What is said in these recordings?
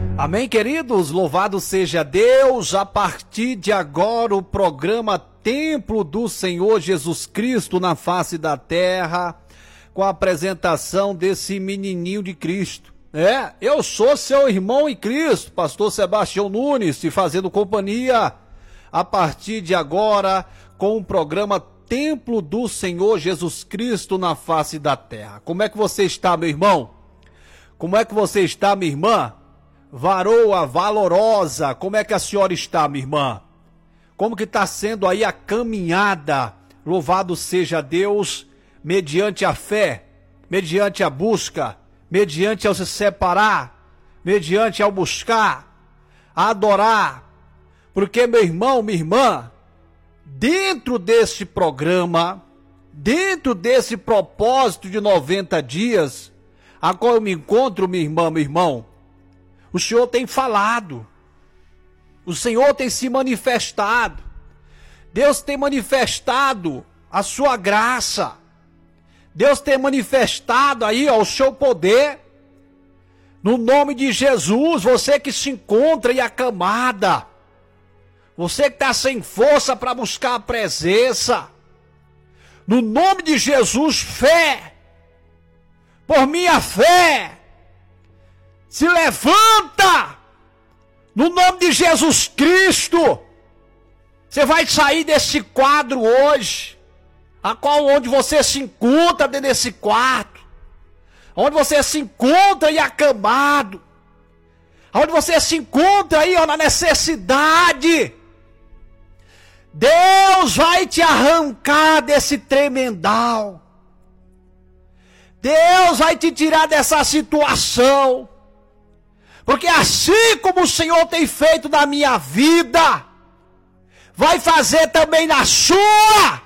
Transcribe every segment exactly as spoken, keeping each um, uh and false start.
Amém, queridos? Louvado seja Deus. A partir de agora, o programa Templo do Senhor Jesus Cristo na face da terra, com a apresentação desse menininho de Cristo. É, eu sou seu irmão em Cristo, pastor Sebastião Nunes, te fazendo companhia a partir de agora com o programa Templo do Senhor Jesus Cristo na face da terra. Como é que você está, meu irmão? Como é que você está, minha irmã? Varoa, valorosa, como é que a senhora está, minha irmã? Como que está sendo aí a caminhada? Louvado seja Deus, mediante a fé, mediante a busca, mediante ao se separar, mediante ao buscar, a adorar. Porque, meu irmão, minha irmã, dentro desse programa, dentro desse propósito de noventa dias, a qual eu me encontro, minha irmã, meu irmão, o Senhor tem falado, o Senhor tem se manifestado, Deus tem manifestado a sua graça, Deus tem manifestado aí ó, o seu poder, no nome de Jesus. Você que se encontra aí acamada, você que está sem força para buscar a presença, no nome de Jesus, fé, por minha fé, se levanta, no nome de Jesus Cristo. Você vai sair desse quadro hoje, a qual onde você se encontra dentro desse quarto, onde você se encontra aí acamado, onde você se encontra aí ó, na necessidade. Deus vai te arrancar desse tremendal. Deus vai te tirar dessa situação. Porque assim como o Senhor tem feito na minha vida, vai fazer também na sua.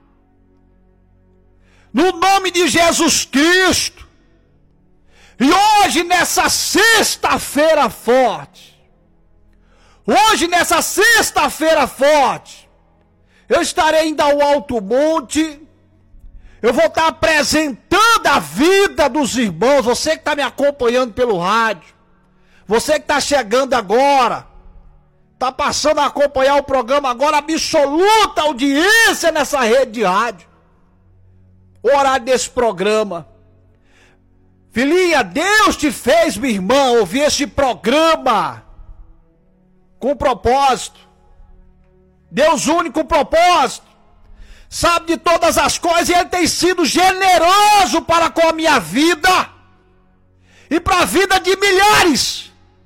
No nome de Jesus Cristo. E hoje nessa sexta-feira forte, hoje nessa sexta-feira forte, eu estarei indo ao Alto Monte. Eu vou estar apresentando a vida dos irmãos. Você que está me acompanhando pelo rádio, você que está chegando agora, está passando a acompanhar o programa agora, absoluta audiência nessa rede de rádio. O horário desse programa. Filhinha, Deus te fez, minha irmã, ouvir esse programa com propósito. Deus une com propósito. Sabe de todas as coisas e Ele tem sido generoso para com a minha vida e para a vida de milhares.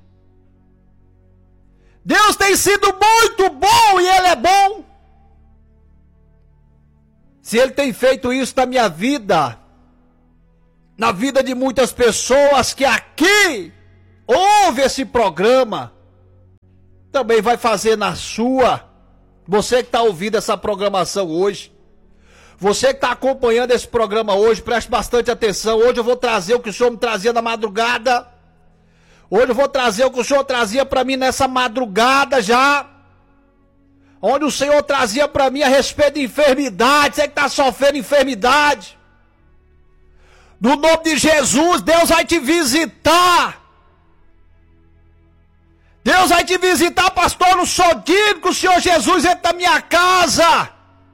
Deus tem sido muito bom e Ele é bom. Se Ele tem feito isso na minha vida, na vida de muitas pessoas que aqui ouvem esse programa, também vai fazer na sua. Você que está ouvindo essa programação hoje, você que está acompanhando esse programa hoje, preste bastante atenção. Hoje eu vou trazer o que o Senhor me trazia na madrugada. Hoje eu vou trazer o que o Senhor trazia para mim nessa madrugada já. Onde o Senhor trazia para mim a respeito de enfermidade. Você que está sofrendo enfermidade. No nome de Jesus, Deus vai te visitar. Deus vai te visitar, pastor. Eu não sou digno que o Senhor Jesus entre na minha casa.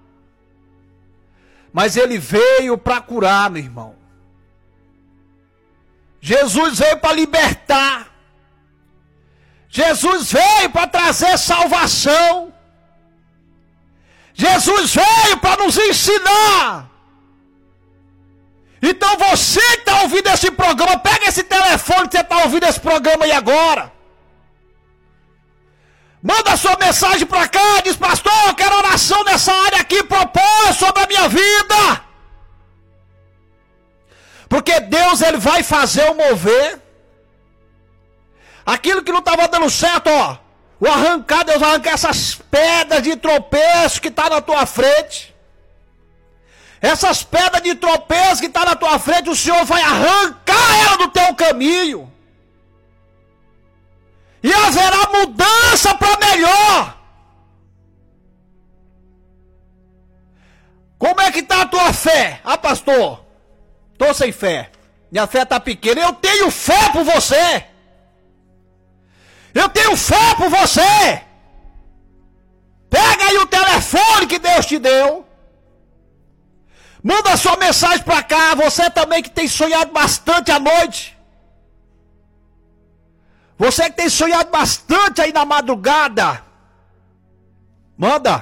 Mas Ele veio para curar, meu irmão. Jesus veio para libertar. Jesus veio para trazer salvação. Jesus veio para nos ensinar. Então você que está ouvindo esse programa, pega esse telefone que você está ouvindo esse programa aí agora. Manda sua mensagem para cá, diz, pastor, eu quero oração nessa área aqui, propõe sobre a minha vida. Porque Deus, Ele vai fazer o mover. Aquilo que não estava dando certo, ó. O arrancar, Deus vai arrancar essas pedras de tropeço que está na tua frente. Essas pedras de tropeço que está na tua frente, o Senhor vai arrancar ela do teu caminho. E haverá mudança para melhor. Como é que está a tua fé? Ah, pastor, estou, Tô sem fé. Minha fé tá pequena. Eu tenho fé por você. Eu tenho fé por você. Pega aí o telefone que Deus te deu. Manda sua mensagem para cá. Você também que tem sonhado bastante à noite. Você que tem sonhado bastante aí na madrugada. Manda.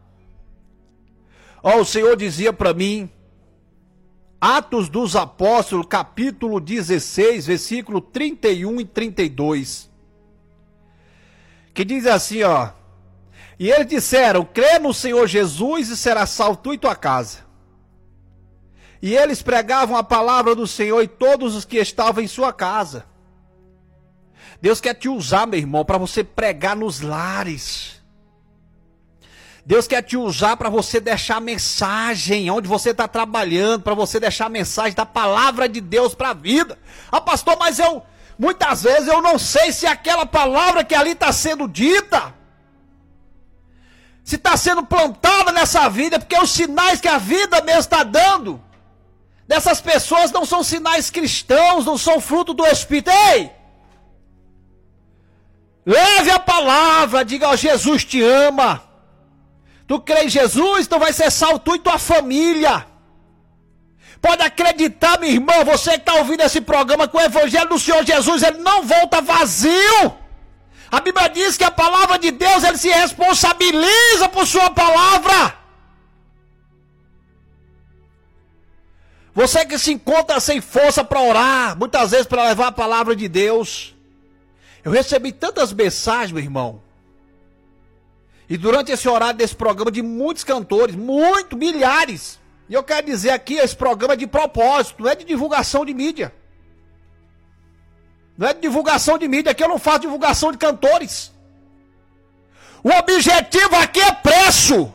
Ó, o Senhor dizia para mim, Atos dos Apóstolos, capítulo dezesseis, versículo trinta e um e trinta e dois. Que diz assim, ó. E eles disseram, crê no Senhor Jesus e será salvo tu e tua casa. E eles pregavam a palavra do Senhor e todos os que estavam em sua casa. Deus quer te usar, meu irmão, para você pregar nos lares. Deus quer te usar para você deixar mensagem onde você está trabalhando, para você deixar mensagem da palavra de Deus para a vida. Ah, pastor, mas eu, muitas vezes eu não sei se aquela palavra que ali está sendo dita, se está sendo plantada nessa vida, porque os sinais que a vida mesmo está dando, dessas pessoas não são sinais cristãos, não são fruto do Espírito. Ei! Leve a palavra, diga, ó, Jesus te ama. Tu crê em Jesus, então vai ser salvo tu e tua família. Pode acreditar, minha irmã, você que está ouvindo esse programa, com o Evangelho do Senhor Jesus, ele não volta vazio. A Bíblia diz que a palavra de Deus, ele se responsabiliza por sua palavra. Você que se encontra sem força para orar, muitas vezes para levar a palavra de Deus. Eu recebi tantas mensagens, meu irmão. E durante esse horário desse programa, de muitos cantores, muito, milhares. E eu quero dizer aqui, esse programa é de propósito, não é de divulgação de mídia. Não é de divulgação de mídia, aqui eu não faço divulgação de cantores. O objetivo aqui é preço.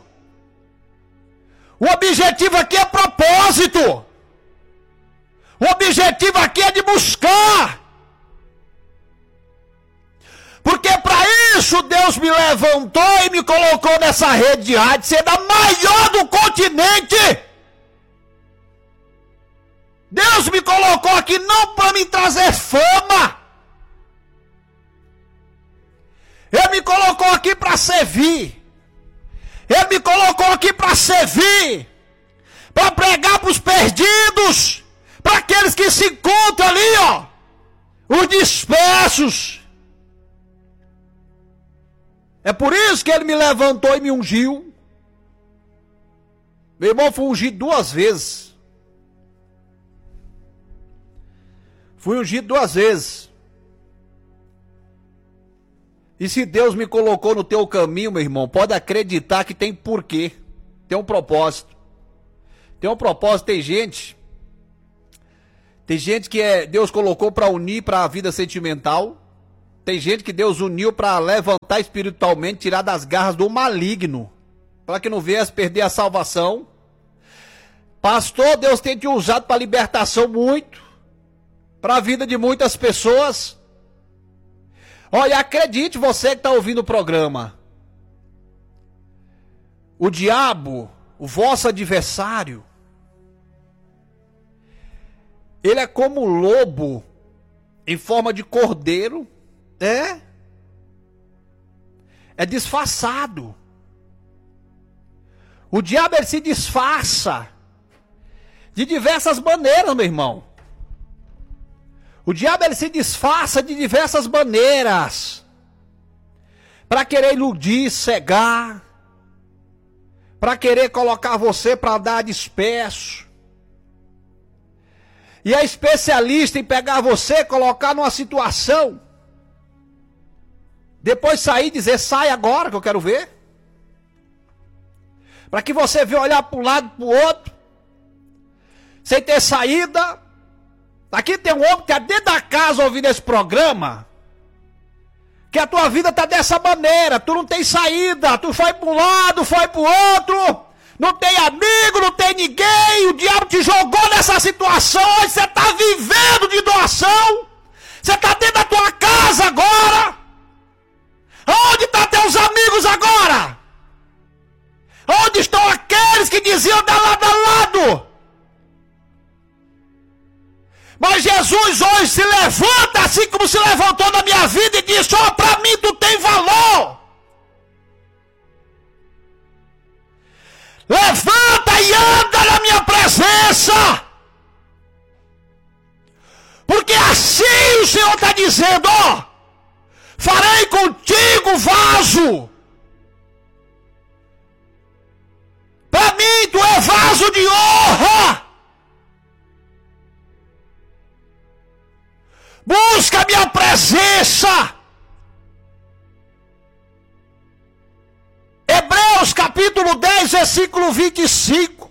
O objetivo aqui é propósito. O objetivo aqui é de buscar. Porque para isso Deus me levantou e me colocou nessa rede de rádio, sendo a maior do continente. Deus me colocou aqui não para me trazer fama. Ele me colocou aqui para servir. Ele me colocou aqui para servir. Para pregar para os perdidos. Para aqueles que se encontram ali, ó. Os dispersos. É por isso que ele me levantou e me ungiu. Meu irmão, fui ungido duas vezes. Fui ungido duas vezes. E se Deus me colocou no teu caminho, meu irmão, pode acreditar que tem porquê. Tem um propósito. Tem um propósito, tem gente. Tem gente que é, Deus colocou para unir para a vida sentimental. Tem gente que Deus uniu para levantar espiritualmente, tirar das garras do maligno, para que não viesse perder a salvação. Pastor, Deus tem te usado para libertação muito, para a vida de muitas pessoas. Olha, acredite você que está ouvindo o programa. O diabo, o vosso adversário, ele é como um lobo em forma de cordeiro. É, é disfarçado. O diabo ele se disfarça de diversas maneiras, meu irmão. O diabo ele se disfarça de diversas maneiras para querer iludir, cegar, para querer colocar você para dar disperso. E é especialista em pegar você e colocar numa situação. Depois sair e dizer, sai agora que eu quero ver. Para que você venha olhar para um lado e para o outro. Sem ter saída. Aqui tem um homem que está dentro da casa ouvindo esse programa. Que a tua vida está dessa maneira. Tu não tem saída. Tu foi para um lado, foi para o outro. Não tem amigo, não tem ninguém. O diabo te jogou nessa situação. Você está vivendo de doação. Você está dentro da tua casa agora. Onde estão teus amigos agora? Onde estão aqueles que diziam da lado a lado? Mas Jesus hoje se levanta, assim como se levantou na minha vida e disse: ó, oh, para mim tu tem valor. Levanta e anda na minha presença. Porque assim o Senhor está dizendo: ó, oh, farei contigo vaso. Para mim tu é vaso de honra. Busca a minha presença. Hebreus capítulo dez, versículo vinte e cinco.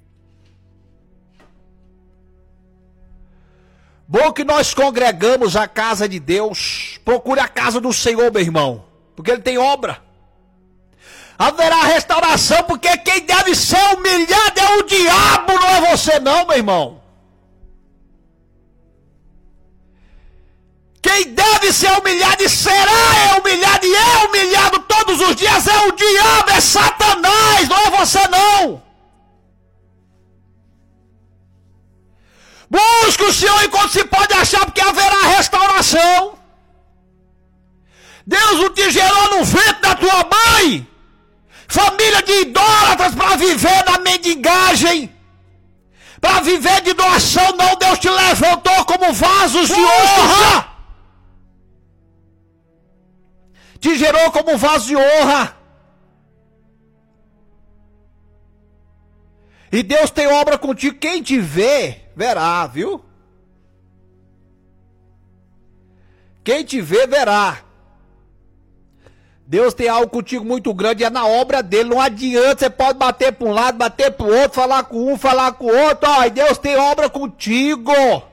Bom que nós congregamos a casa de Deus. Procure a casa do Senhor, meu irmão, porque Ele tem obra. Haverá restauração, porque quem deve ser humilhado é o diabo, não é você não, meu irmão. Quem deve ser humilhado e será é humilhado e é humilhado todos os dias é o diabo, é Satanás, não é você não. Busque o Senhor enquanto se pode achar, porque haverá restauração. Deus não te gerou no ventre da tua mãe, família de idólatras, para viver na mendigagem, para viver de doação. Não, Deus te levantou como vasos de honra. Te gerou como vaso de honra. E Deus tem obra contigo. Quem te vê, verá, viu? Quem te vê, verá. Deus tem algo contigo muito grande, é na obra dele. Não adianta, você pode bater para um lado, bater para o outro, falar com um, falar com o outro. Ó, Deus tem obra contigo.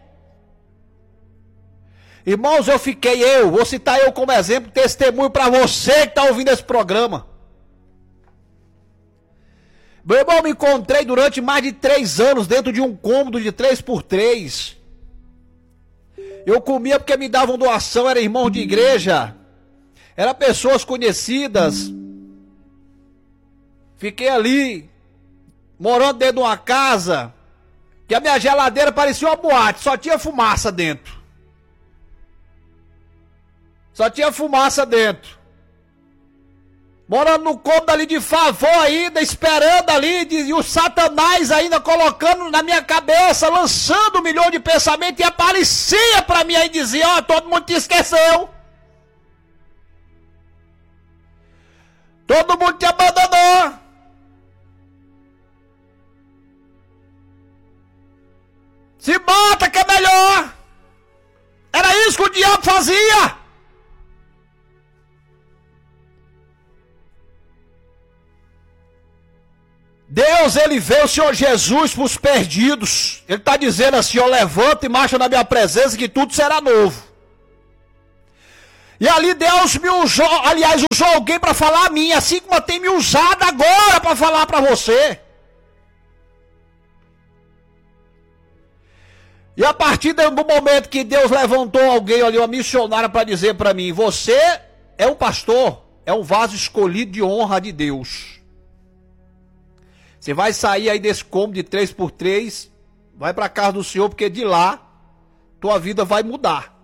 Irmãos, eu fiquei, eu, vou citar eu como exemplo, testemunho para você que está ouvindo esse programa. Meu irmão, me encontrei durante mais de três anos dentro de um cômodo de três por três. Eu comia porque me davam doação, era irmão de igreja, era pessoas conhecidas. Fiquei ali, morando dentro de uma casa, que a minha geladeira parecia uma boate, só tinha fumaça dentro. Só tinha fumaça dentro. Morando no cômodo ali de favor ainda, esperando ali, e o Satanás ainda colocando na minha cabeça, lançando um milhão de pensamentos, e aparecia para mim aí e dizia: ó, oh, todo mundo te esqueceu. Todo mundo te abandonou. Se mata que é melhor. Era isso que o diabo fazia. Deus, ele vê o Senhor Jesus para os perdidos. Ele está dizendo assim: ó, levanta e marcha na minha presença que tudo será novo. E ali Deus me usou, aliás, usou alguém para falar a mim, assim como tem me usado agora para falar para você. E a partir do momento que Deus levantou alguém ali, uma missionária, para dizer para mim: você é um pastor, é um vaso escolhido de honra de Deus. Você vai sair aí desse cômodo de três por três, vai para a casa do Senhor, porque de lá, tua vida vai mudar.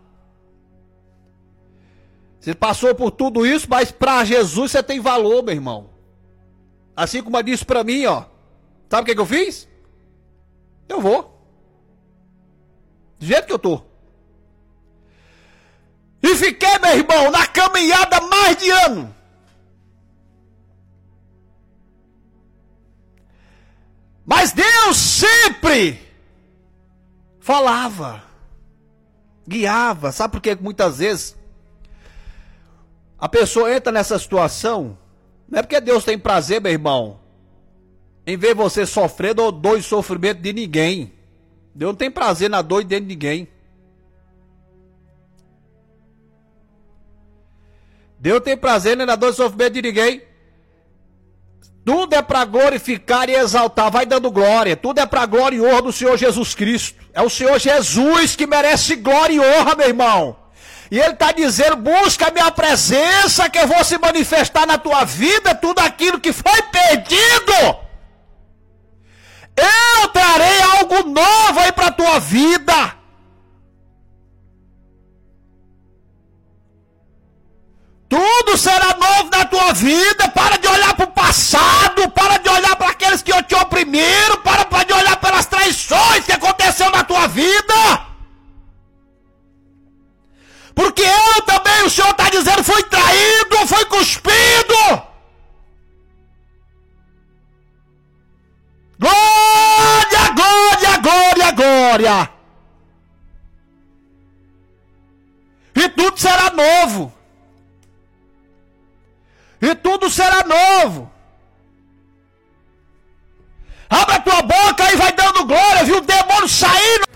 Você passou por tudo isso, mas para Jesus você tem valor, meu irmão. Assim como ela disse para mim, ó, sabe o que, que eu fiz? Eu vou. Do jeito que eu tô. E fiquei, meu irmão, na caminhada mais de ano. Mas Deus sempre falava, guiava. Sabe por que muitas vezes a pessoa entra nessa situação? Não é porque Deus tem prazer, meu irmão, em ver você sofrendo ou dor e sofrimento de ninguém. Deus não tem prazer na dor e dentro de ninguém. Deus não tem prazer nem na dor e sofrimento de ninguém. Tudo é para glorificar e exaltar, vai dando glória. Tudo é para glória e honra do Senhor Jesus Cristo. É o Senhor Jesus que merece glória e honra, meu irmão. E Ele está dizendo: busca a minha presença, que eu vou se manifestar na tua vida. Tudo aquilo que foi perdido, eu trarei algo novo aí para a tua vida. tudo será novo na tua vida. Para de olhar para o passado, para de olhar para aqueles que te oprimiram, para, para de olhar pelas traições que aconteceu na tua vida. Porque eu também, o Senhor está dizendo, fui traído, fui cuspido. Glória, glória, glória, glória. E tudo será novo. E tudo será novo. Abre a tua boca e vai dando glória, viu? O demônio saindo